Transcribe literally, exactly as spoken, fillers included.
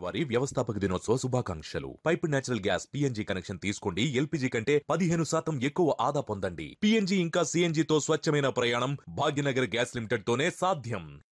వారి వ్యవస్థాపక దినోత్సవ శుభాకాంక్షలు. Pipe natural gas PNG connection తీసుకోండి. ఎల్పిజి కంటే పదిహేను శాతం ఎక్కువ ఆదా పొందండి. పిఎన్జి ఇంకా సిఎన్జి తో స్వచ్ఛమైన ప్రయాణం భాగ్యనగర్ గ్యాస్ లిమిటెడ్ తోనే సాధ్యం.